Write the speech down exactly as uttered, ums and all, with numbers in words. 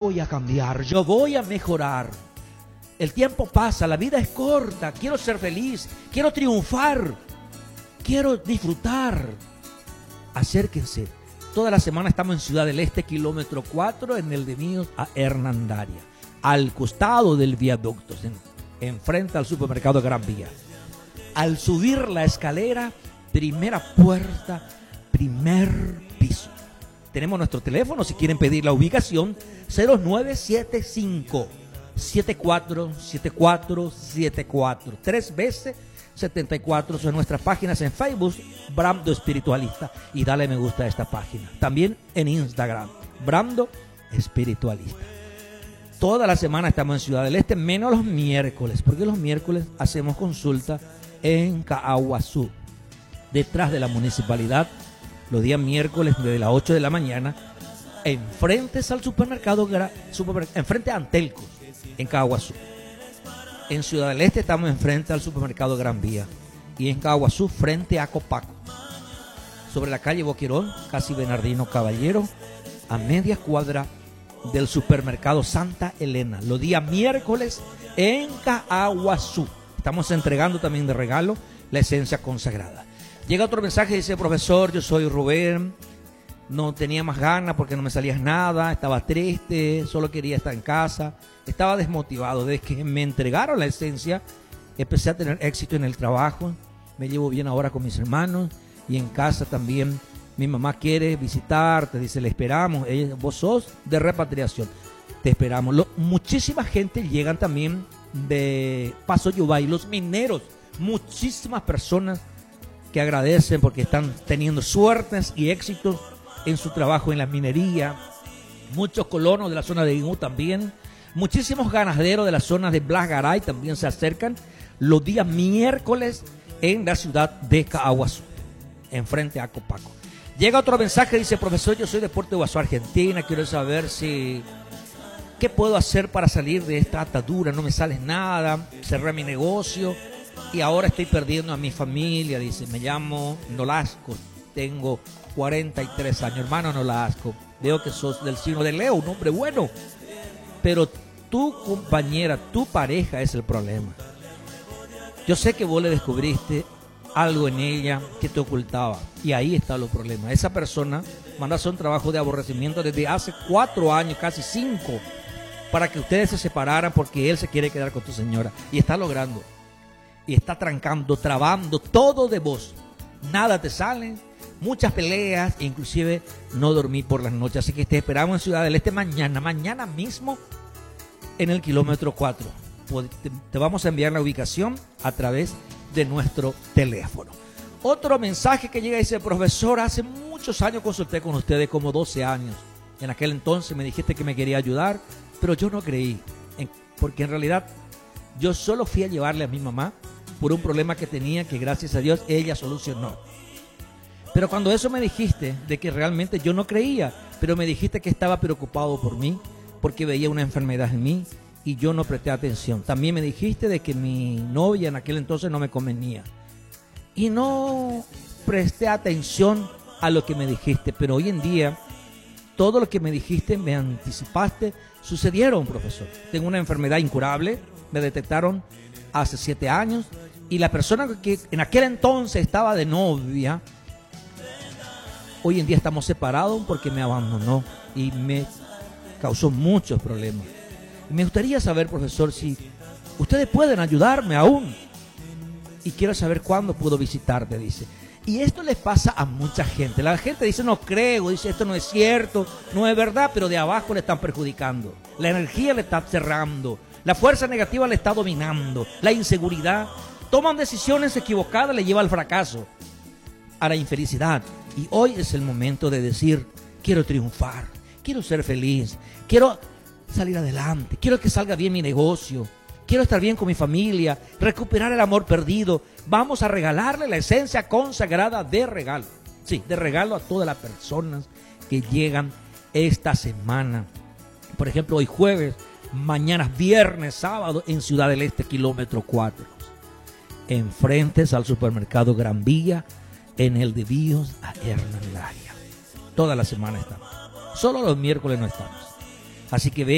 voy a cambiar, yo voy a mejorar. El tiempo pasa, la vida es corta, quiero ser feliz, quiero triunfar, quiero disfrutar. Acérquense. Toda la semana estamos en Ciudad del Este, kilómetro cuatro, en el de Míos a Hernandaria, al costado del viaducto, en, enfrente al supermercado Gran Vía. Al subir la escalera, primera puerta, primer piso. Tenemos nuestro teléfono, si quieren pedir la ubicación, cero nueve siete cinco, siete cuatro siete cuatro siete cuatro. Tres veces setenta y cuatro son nuestras páginas en Facebook, Brando Espiritualista, y dale me gusta a esta página. También en Instagram, Brando Espiritualista. Toda la semana estamos en Ciudad del Este, menos los miércoles, porque los miércoles hacemos consulta en Caaguazú, detrás de la municipalidad, los días miércoles desde las ocho de la mañana, enfrente al supermercado, supermerc enfrente a Antelcos, en Caaguazú. En Ciudad del Este estamos enfrente al supermercado Gran Vía y en Caaguazú frente a Copaco. Sobre la calle Boquerón, casi Bernardino Caballero, a media cuadra del supermercado Santa Elena. Los días miércoles en Caaguazú. Estamos entregando también de regalo la esencia consagrada. Llega otro mensaje, dice: profesor, yo soy Rubén. No tenía más ganas porque no me salía nada, estaba triste, solo quería estar en casa, estaba desmotivado. Desde que me entregaron la esencia, empecé a tener éxito en el trabajo, me llevo bien ahora con mis hermanos y en casa también. Mi mamá quiere visitarte, dice, le esperamos, ella, vos sos de repatriación, te esperamos. Lo, muchísima gente llegan también de Paso Yubay, los mineros, muchísimas personas que agradecen porque están teniendo suertes y éxitos en su trabajo en la minería. Muchos colonos de la zona de Inú también, muchísimos ganaderos de la zona de Blas Garay también se acercan los días miércoles en la ciudad de Caaguazú, enfrente a Copaco. Llega otro mensaje, dice: profesor, yo soy de Puerto Iguazú, Argentina, quiero saber si qué puedo hacer para salir de esta atadura, no me sale nada, cerré mi negocio y ahora estoy perdiendo a mi familia. Dice, me llamo Nolasco, tengo cuarenta y tres años. Hermano Nolasco, veo que sos del signo de Leo, un hombre bueno, pero tu compañera, tu pareja es el problema. Yo sé que vos le descubriste algo en ella que te ocultaba y ahí están los problemas. Esa persona mandó a hacer un trabajo de aborrecimiento desde hace cuatro años, casi cinco, para que ustedes se separaran porque él se quiere quedar con tu señora y está logrando y está trancando, trabando todo de vos. Nada te sale, muchas peleas, e inclusive no dormí por las noches. Así que te esperamos en Ciudad del Este mañana, mañana mismo en el kilómetro cuatro. Te vamos a enviar la ubicación a través de nuestro teléfono. Otro mensaje que llega, dice: profesor, hace muchos años consulté con ustedes, como doce años. En aquel entonces me dijiste que me quería ayudar, pero yo no creí, porque en realidad yo solo fui a llevarle a mi mamá por un problema que tenía, que gracias a Dios ella solucionó. Pero cuando eso me dijiste, de que realmente yo no creía, pero me dijiste que estaba preocupado por mí, porque veía una enfermedad en mí y yo no presté atención. También me dijiste de que mi novia en aquel entonces no me convenía y no presté atención a lo que me dijiste. Pero hoy en día todo lo que me dijiste, me anticipaste, sucedieron, profesor. Tengo una enfermedad incurable, me detectaron hace siete años y la persona que en aquel entonces estaba de novia, hoy en día estamos separados porque me abandonó y me causó muchos problemas. Me gustaría saber, profesor, si ustedes pueden ayudarme aún. Y quiero saber cuándo puedo visitarte, dice. Y esto les pasa a mucha gente. La gente dice, no creo, dice, esto no es cierto, no es verdad, pero de abajo le están perjudicando. La energía le está cerrando, la fuerza negativa le está dominando, la inseguridad. Toman decisiones equivocadas, le lleva al fracaso, a la infelicidad. Y hoy es el momento de decir, quiero triunfar, quiero ser feliz, quiero salir adelante, quiero que salga bien mi negocio, quiero estar bien con mi familia, recuperar el amor perdido. Vamos a regalarle la esencia consagrada de regalo. Sí, de regalo a todas las personas que llegan esta semana. Por ejemplo, hoy jueves, mañana viernes, sábado, en Ciudad del Este, kilómetro cuatro. Enfrentes al supermercado Gran Vía, en el de Bíos a Hernandaria. Toda la semana estamos. Solo los miércoles no estamos. Así que ve